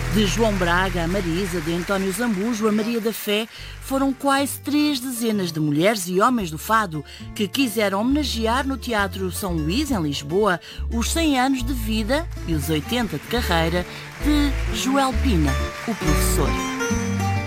De João Braga a Marisa, de António Zambujo a Maria da Fé, foram quase 3 dezenas de mulheres e homens do fado que quiseram homenagear no Teatro São Luís, em Lisboa, os 100 anos de vida e os 80 de carreira de Joel Pina, o professor.